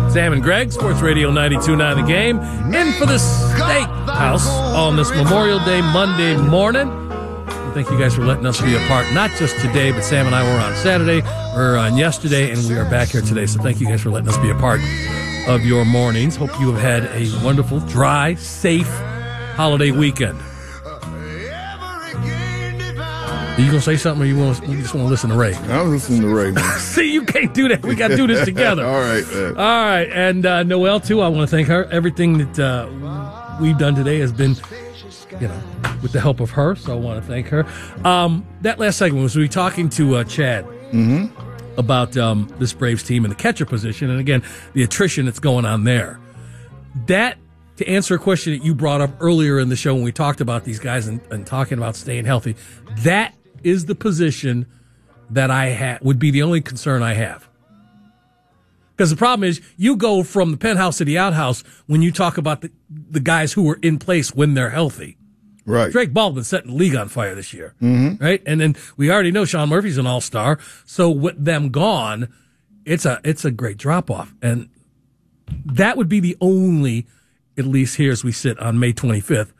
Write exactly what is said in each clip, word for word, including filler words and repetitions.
Sam and Greg, Sports Radio ninety-two point nine The Game, in for the Steakhouse on this Memorial Day Monday morning. And thank you guys for letting us be a part, not just today, but Sam and I were on Saturday, or on yesterday, and we are back here today. So thank you guys for letting us be a part of your mornings. Hope you have had a wonderful, dry, safe holiday weekend. Are you going to say something, or you, want to, you just want to listen to Ray? I'm listening to Ray, man. See, you can't do that. We got to do this together. All right, man. All right. And uh, Noelle, too, I want to thank her. Everything that uh, we've done today has been, you know, with the help of her, so I want to thank her. Um, that last segment was we were talking to uh, Chad mm-hmm. about um, this Braves team and the catcher position, and, again, the attrition that's going on there. That, to answer a question that you brought up earlier in the show when we talked about these guys and, and talking about staying healthy, that is the position that I ha- would be the only concern I have. Because the problem is you go from the penthouse to the outhouse when you talk about the, the guys who are in place when they're healthy. Right. Drake Baldwin setting the league on fire this year. Mm-hmm. Right? And then we already know Sean Murphy's an all-star. So with them gone, it's a it's a great drop-off. And that would be the only, at least here as we sit on May twenty-fifth,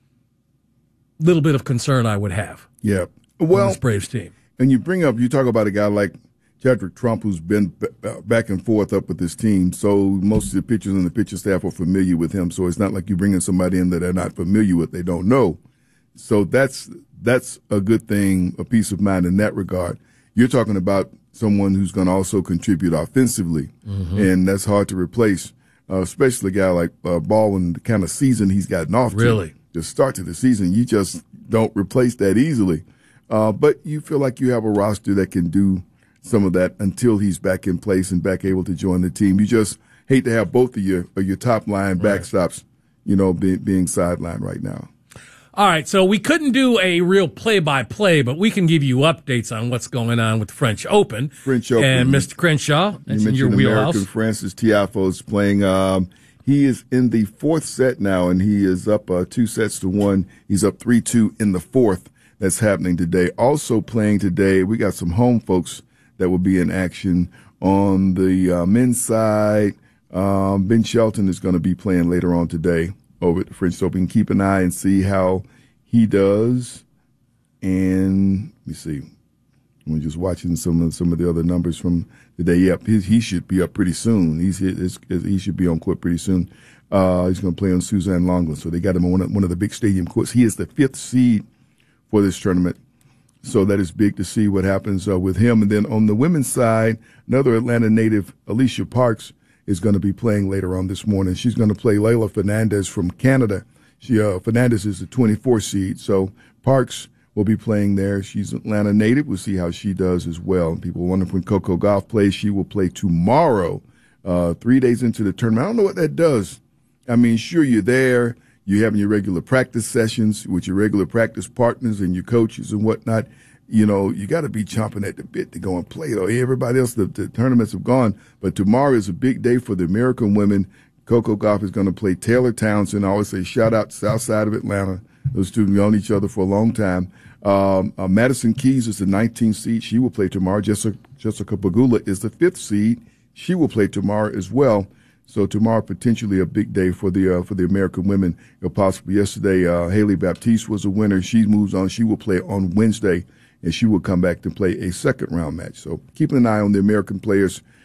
little bit of concern I would have. Yeah. Well, this Braves team. And you bring up, you talk about a guy like Chadwick Trump, who's been b- back and forth up with this team. So most of the pitchers and the pitcher staff are familiar with him. So it's not like you bring in somebody in that they're not familiar with, they don't know. So that's that's a good thing, a peace of mind in that regard. You're talking about someone who's going to also contribute offensively, mm-hmm. and that's hard to replace, uh, especially a guy like uh, Baldwin, the kind of season he's gotten off to. Really? The start to the season, you just don't replace that easily. Uh, but you feel like you have a roster that can do some of that until he's back in place and back able to join the team. You just hate to have both of your of your top line right. backstops, you know, be, being sidelined right now. All right, so we couldn't do a real play-by-play, but we can give you updates on what's going on with the French Open. French Open. And Mister Crenshaw, that's you in your wheelhouse. American Francis Tiafoe is playing. Um, he is in the fourth set now, and he is up uh, two sets to one. He's up three two in the fourth. That's happening today. Also playing today, we got some home folks that will be in action on the uh, men's side. Um, Ben Shelton is going to be playing later on today over at the French Open. Keep an eye and see how he does. And let me see. I'm just watching some of some of the other numbers from today. Yep, he, he should be up pretty soon. He's his, his, he should be on court pretty soon. Uh, he's going to play on Suzanne Longland, so they got him on one of, one of the big stadium courts. He is the fifth seed for this tournament. So that is big to see what happens uh, with him. And then on the women's side, another Atlanta native, Alicia Parks, is going to be playing later on this morning. She's going to play Layla Fernandez from Canada. She uh, Fernandez is the twenty-four seed. So Parks will be playing there. She's Atlanta native. We'll see how she does as well. People wonder when Coco Gauff plays. She will play tomorrow, uh, three days into the tournament. I don't know what that does. I mean, sure, you're there. You're having your regular practice sessions with your regular practice partners and your coaches and whatnot. You know, you got to be chomping at the bit to go and play, though. Everybody else, the, the tournaments have gone. But tomorrow is a big day for the American women. Coco Gauff is going to play Taylor Townsend. I always say shout out to South Side of Atlanta. Those two have known each other for a long time. Um, uh, Madison Keys is the nineteenth seed. She will play tomorrow. Jessica, Jessica Pegula is the fifth seed. She will play tomorrow as well. So tomorrow potentially a big day for the uh, for the American women. Possibly yesterday, uh, Haley Baptiste was a winner. She moves on. She will play on Wednesday, and she will come back to play a second round match. So keeping an eye on the American players